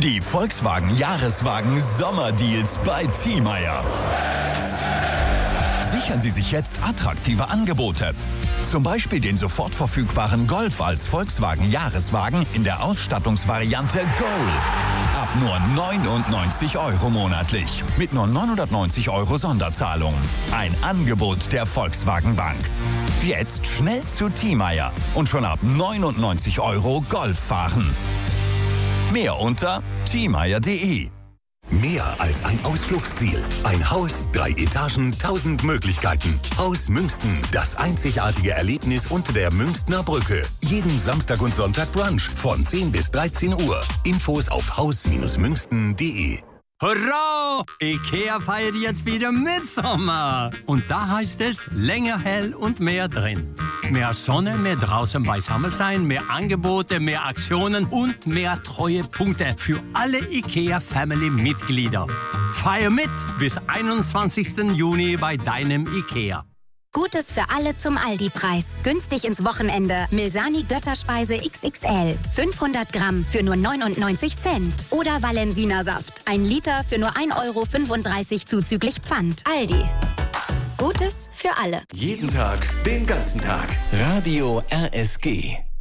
Die Volkswagen Jahreswagen Sommerdeals bei Thiemeyer. Sichern Sie sich jetzt attraktive Angebote. Zum Beispiel den sofort verfügbaren Golf als Volkswagen Jahreswagen in der Ausstattungsvariante Gold. Ab nur 99 € monatlich. Mit nur 990 € Sonderzahlung. Ein Angebot der Volkswagen Bank. Jetzt schnell zu Thiemeyer und schon ab 99 € Golf fahren. Mehr unter thiemeyer.de. Mehr als ein Ausflugsziel. Ein Haus, 3 Etagen, 1000 Möglichkeiten. Haus Münsten, das einzigartige Erlebnis unter der Münstner Brücke. Jeden Samstag und Sonntag Brunch von 10 bis 13 Uhr. Infos auf haus-münsten.de. Hurra! IKEA feiert jetzt wieder Mitsommer. Und da heißt es länger hell und mehr drin. Mehr Sonne, mehr draußen beisammen sein, mehr Angebote, mehr Aktionen und mehr Treuepunkte für alle IKEA-Family-Mitglieder. Feier mit bis 21. Juni bei deinem IKEA. Gutes für alle zum Aldi-Preis. Günstig ins Wochenende. Milsani Götterspeise XXL. 500 Gramm für nur 99 Cent. Oder Valensina Saft. 1 Liter für nur 1,35 € zuzüglich Pfand. Aldi. Gutes für alle. Jeden Tag, den ganzen Tag. Radio RSG.